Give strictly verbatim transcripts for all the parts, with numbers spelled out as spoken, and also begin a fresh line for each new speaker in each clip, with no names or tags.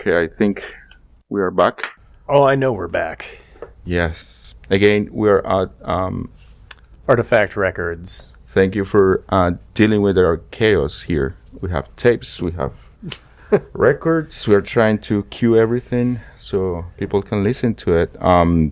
Okay, I think we are back.
Oh, I know we're back.
Yes. Again, we're at um,
Artifact Records.
Thank you for uh, dealing with our chaos here. We have tapes, we have records. We are trying to cue everything so people can listen to it. Um,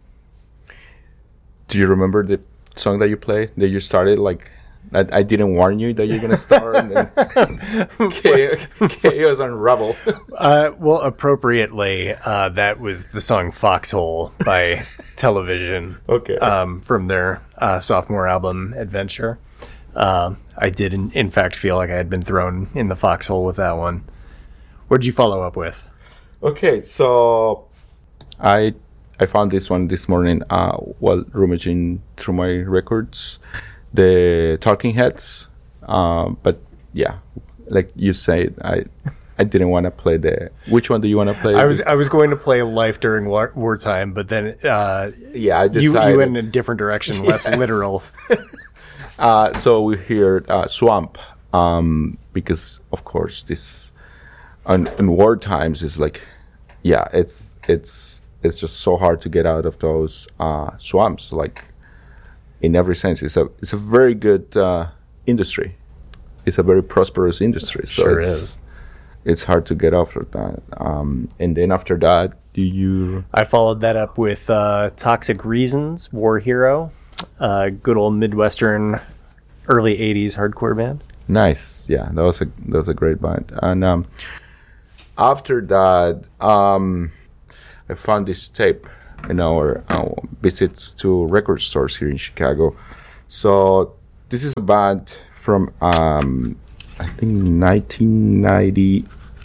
do you remember the song that you played? That you started like... I, I didn't warn you that you're going to start. And then chaos, chaos unravel.
Uh, well, appropriately, uh, that was the song Foxhole by Television.
Okay.
Um, from their uh, sophomore album, Adventure. Uh, I did, in, in fact, feel like I had been thrown in the foxhole with that one. What did you follow up with?
Okay, so I I found this one this morning uh, while rummaging through my records. The Talking Heads, uh, but yeah, like you said, I I didn't want to play the. Which one do you want to play?
I was I was going to play Life During War, Wartime, but then uh,
yeah, I
you
decided
you went in a different direction, less
Yes.
literal.
uh, so we hear uh, Swamp, um, because of course this, on, in war times is like, yeah, it's it's it's just so hard to get out of those uh, swamps, like. In every sense, it's a it's a very good uh, industry. It's a very prosperous industry. So
Sure
it's,
is.
It's hard to get off of that. Um, and then after that, do you?
I followed that up with uh, Toxic Reasons, War Hero, uh, good old Midwestern, early eighties hardcore band.
Nice, yeah, that was a that was a great band. And um, after that, um, I found this tape. In our, our visits to record stores here in Chicago. So this is a band from um, I think nineteen ninety-two.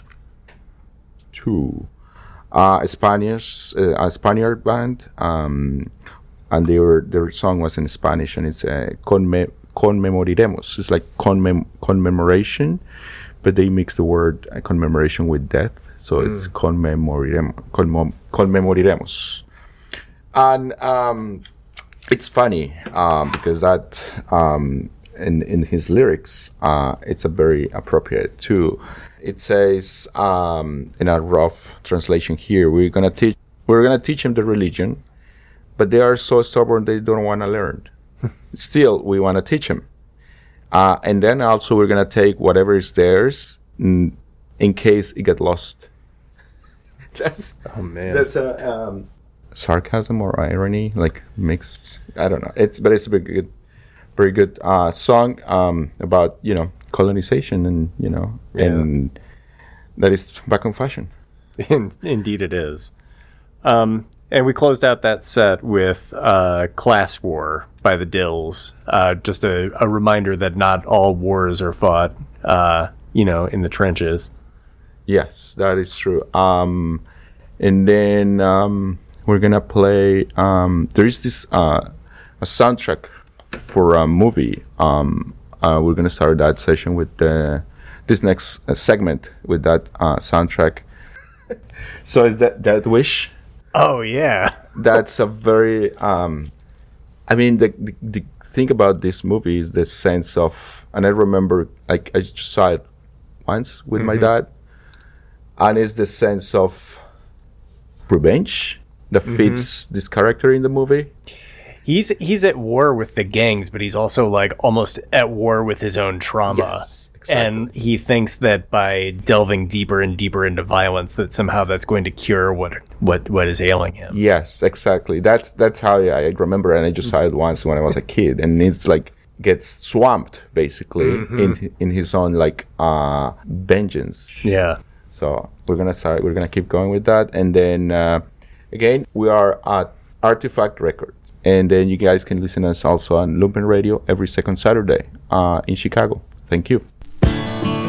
Uh, a Spanish uh, a Spaniard band, um, and they were their song was in Spanish, and it's uh, Conme- Conmemoriremos. It's like conmem- commemoration, but they mix the word uh, commemoration with death, so mm. it's Conmemoriremos. Conmem- Conmemoriremos. And um, it's funny um, because that um, in in his lyrics, uh, it's a very appropriate too. It says um, in a rough translation here, we're gonna teach we're gonna teach them the religion, but they are so stubborn they don't want to learn. Still, we want to teach them, uh, and then also we're gonna take whatever is theirs in, in case it get lost. That's
oh man,
that's a. Um, sarcasm or irony, like mixed. I don't know. It's but it's a very good, very good uh, song um, about you know colonization and you know yeah. and that is back in fashion.
Indeed, it is. Um, and we closed out that set with uh, "Class War" by the Dills. Uh, just a, a reminder that not all wars are fought, uh, you know, in the trenches.
Yes, that is true. Um, and then. Um, We're gonna play. Um, there is this uh, a soundtrack for a movie. Um, uh, we're gonna start that session with the, this next uh, segment with that uh, soundtrack. So is that Death Wish?
Oh yeah,
that's a very. Um, I mean, the, the the thing about this movie is the sense of, and I remember like I just saw it once with mm-hmm. my dad, and it's the sense of revenge. That fits mm-hmm. this character in the movie.
He's he's at war with the gangs, but he's also like almost at war with his own trauma.
Yes, exactly.
And he thinks that by delving deeper and deeper into violence, that somehow that's going to cure what what, what is ailing him.
Yes, exactly. That's that's how I, I remember, and I just saw it once when I was a kid, and it's like gets swamped basically mm-hmm. in in his own like uh, vengeance.
Yeah.
So we're gonna start. We're gonna keep going with that, and then. Uh, Again, we are at Artifact Records. And then you guys can listen to us also on Lumpen Radio every second Saturday uh, in Chicago. Thank you.